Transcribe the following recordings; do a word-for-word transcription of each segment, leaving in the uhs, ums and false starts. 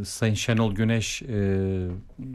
Sayın Şenol Güneş e,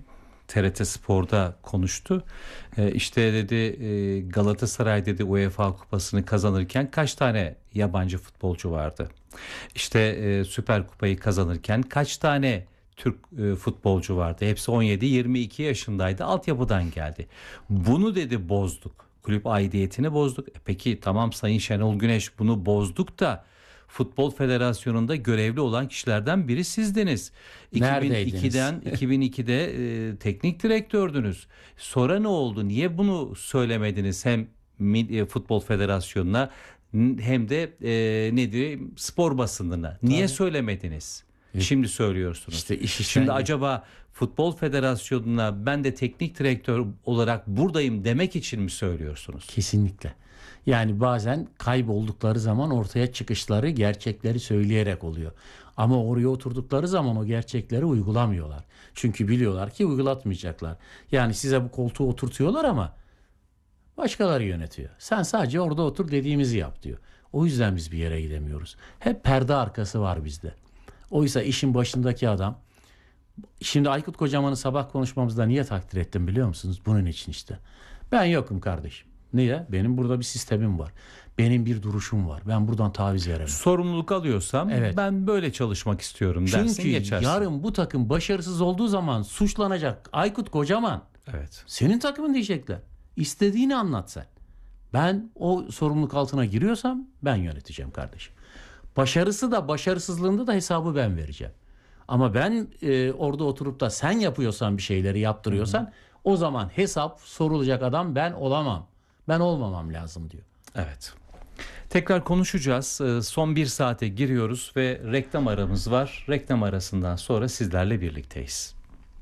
T R T Spor'da konuştu. E, işte dedi e, Galatasaray dedi UEFA Kupası'nı kazanırken kaç tane yabancı futbolcu vardı? İşte e, Süper Kupayı kazanırken kaç tane Türk e, futbolcu vardı? Hepsi on yedi yirmi iki yaşındaydı. Altyapıdan geldi. Bunu dedi bozduk. Kulüp aidiyetini bozduk. E, peki tamam Sayın Şenol Güneş, bunu bozduk da Futbol Federasyonu'nda görevli olan kişilerden biri sizdiniz. iki bin ikiden iki bin ikide e, teknik direktördünüz. Sonra ne oldu? Niye bunu söylemediniz hem e, Futbol Federasyonu'na hem de e, ne diyeyim spor basınına? Niye Tabii. söylemediniz? Evet. Şimdi söylüyorsunuz. İşte iş Şimdi yani. Acaba Futbol Federasyonu'na ben de teknik direktör olarak buradayım demek için mi söylüyorsunuz? Kesinlikle. Yani bazen kayboldukları zaman ortaya çıkışları gerçekleri söyleyerek oluyor. Ama oraya oturdukları zaman o gerçekleri uygulamıyorlar. Çünkü biliyorlar ki uygulatmayacaklar. Yani size bu koltuğu oturtuyorlar ama başkaları yönetiyor. Sen sadece orada otur, dediğimizi yap diyor. O yüzden biz bir yere gidemiyoruz. Hep perde arkası var bizde. Oysa işin başındaki adam, şimdi Aykut Kocaman'ı sabah konuşmamızda niye takdir ettim biliyor musunuz? Bunun için işte. Ben yokum kardeşim. Niye? Benim burada bir sistemim var. Benim bir duruşum var. Ben buradan taviz veremem. Sorumluluk alıyorsam evet. ben böyle çalışmak istiyorum dersin, Çünkü geçersin. yarın bu takım başarısız olduğu zaman suçlanacak Aykut Kocaman. Evet. Senin takımın diyecekler. İstediğini anlat sen. Ben o sorumluluk altına giriyorsam ben yöneteceğim kardeşim. Başarısı da başarısızlığında da hesabı ben vereceğim. Ama ben e, orada oturup da sen yapıyorsan bir şeyleri yaptırıyorsan Hı-hı. o zaman hesap sorulacak adam ben olamam. Ben olmamam lazım diyor. Evet. Tekrar konuşacağız. Son bir saate giriyoruz ve reklam aramız var. Reklam arasından sonra sizlerle birlikteyiz.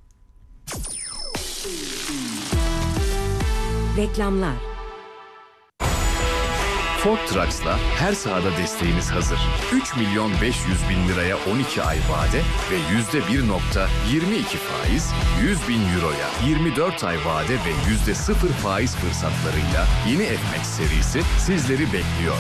Reklamlar. Ford Trucks'la her sahada desteğimiz hazır. üç milyon beş yüz bin liraya on iki ay vade ve yüzde bir nokta yirmi iki faiz, yüz bin euroya yirmi dört ay vade ve yüzde sıfır faiz fırsatlarıyla yeni F-Max serisi sizleri bekliyor.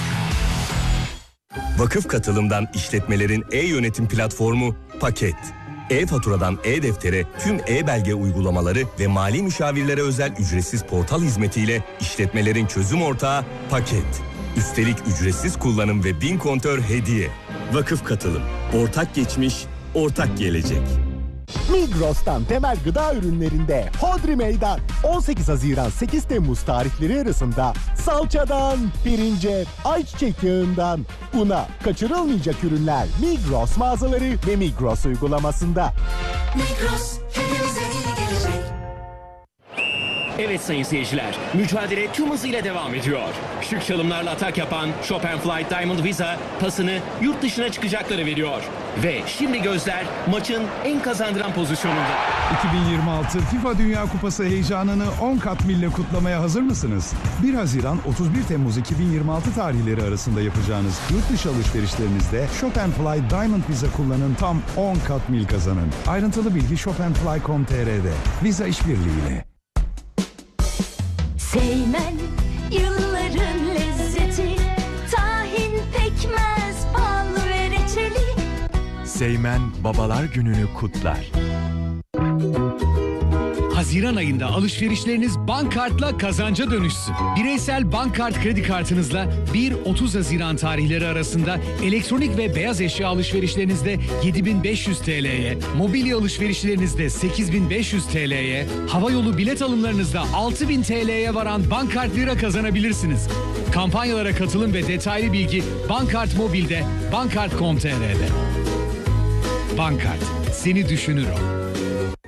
Vakıf Katılım'dan işletmelerin e-yönetim platformu Paket. E-faturadan e-deftere tüm e-belge uygulamaları ve mali müşavirlere özel ücretsiz portal hizmetiyle işletmelerin çözüm ortağı Paket. Üstelik ücretsiz kullanım ve bin kontör hediye. Vakıf Katılım. Ortak geçmiş, ortak gelecek. Migros'tan temel gıda ürünlerinde Hodri Meydan. on sekiz Haziran sekiz Temmuz tarihleri arasında salçadan, pirince, ayçiçek yağından una kaçırılmayacak ürünler Migros mağazaları ve Migros uygulamasında. Migros hepimize iyi gelecek. Evet sayın seyirciler, mücadele tüm hızıyla devam ediyor. Şık çalımlarla atak yapan Chopin Flight Diamond Visa pasını yurt dışına çıkacakları veriyor. Ve şimdi gözler maçın en kazandıran pozisyonunda. iki bin yirmi altı FIFA Dünya Kupası heyecanını on kat mille kutlamaya hazır mısınız? bir Haziran otuz bir Temmuz iki bin yirmi altı tarihleri arasında yapacağınız yurt dışı alışverişlerinizde Chopin Flight Diamond Visa kullanın, tam on kat mil kazanın. Ayrıntılı bilgi chopinfly nokta com nokta tr'de. Visa işbirliğiyle. Seymen yılların lezzeti, tahin, pekmez, bal ve reçeli. Seymen Babalar Günü'nü kutlar. Haziran ayında alışverişleriniz Bankkart'la kazanca dönüşsün. Bireysel Bankkart kredi kartınızla bir otuz Haziran tarihleri arasında elektronik ve beyaz eşya alışverişlerinizde yedi bin beş yüz T L'ye, mobilya alışverişlerinizde sekiz bin beş yüz T L'ye, havayolu bilet alımlarınızda altı bin T L'ye varan Bankkart lira kazanabilirsiniz. Kampanyalara katılım ve detaylı bilgi Bankkart Mobil'de, bankkart nokta com nokta tr'de. Bankkart, seni düşünür o.